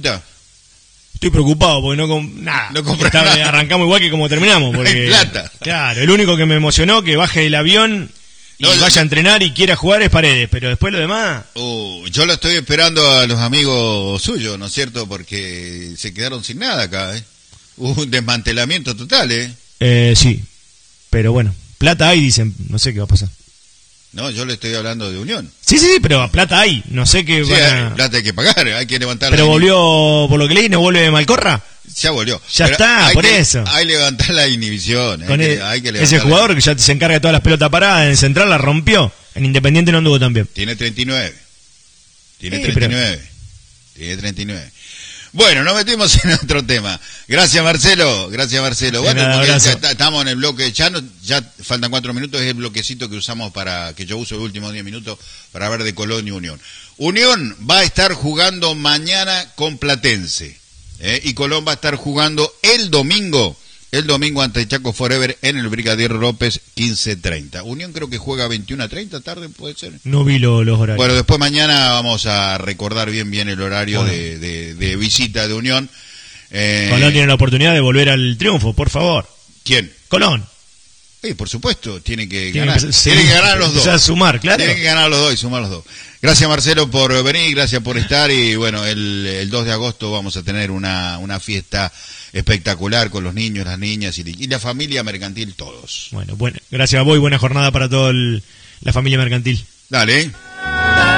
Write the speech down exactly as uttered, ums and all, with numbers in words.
guita? Estoy preocupado porque no com nada. No compras Está- nada. Arrancamos igual que como terminamos. No hay Porque, plata. Claro, el único que me emocionó que baje del avión y No, yo- vaya a entrenar y quiera jugar es Paredes, pero después lo demás... Uh, yo lo estoy esperando a los amigos suyos, ¿no es cierto? Porque se quedaron sin nada acá, ¿eh? Hubo un desmantelamiento total, ¿eh? Eh, sí, pero bueno, plata hay, dicen, no sé qué va a pasar. No, yo le estoy hablando de Unión. Sí, sí, pero plata hay, no sé qué Sí, van hay a... plata hay que pagar, hay que levantar. Pero la- volvió, por lo que leí, ¿no vuelve de Malcorra? Ya volvió. Ya Pero está, hay por que- eso. Hay que levantar la inhibición. Hay Con que, el- hay que ese levantar la- jugador que ya se encarga de todas las pelotas paradas en Central, la rompió. En Independiente no anduvo tan bien. Tiene treinta y nueve. Tiene Sí, treinta y nueve. Tiene treinta y nueve. Bueno, nos metimos en otro tema. Gracias, Marcelo. Gracias, Marcelo. De Bueno, nada, porque abrazo. ya está- estamos en el bloque. Ya, no, ya faltan cuatro minutos. Es el bloquecito que usamos para, que yo uso los últimos diez minutos para ver de Colón y Unión. Unión va a estar jugando mañana con Platense. ¿eh? Y Colón va a estar jugando el domingo. El domingo ante Chaco Forever en el Brigadier López quince treinta. Unión creo que juega veintiuna a treinta tarde, puede ser. No vi lo- los horarios. Bueno, después mañana vamos a recordar bien bien el horario Bueno. de, de- de visita de Unión. Eh, Colón tiene la oportunidad de volver al triunfo, por favor. ¿Quién? Colón. Sí, por supuesto, tiene que Tiene ganar. que- sí, tiene que ganar los dos. empezar a sumar, claro. Tiene que ganar los dos y sumar los dos. Gracias, Marcelo, por venir, gracias por estar. Y bueno, el, el dos de agosto vamos a tener una, una fiesta espectacular con los niños, las niñas y, y la familia mercantil, todos. Bueno, bueno, gracias a vos y buena jornada para toda la familia mercantil. Dale, ¿eh?